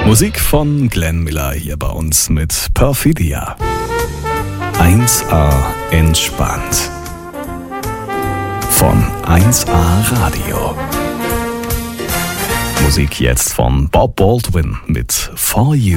Musik von Glenn Miller hier bei uns mit Perfidia. 1A entspannt. Von 1A Radio. Musik jetzt von Bob Baldwin mit For You.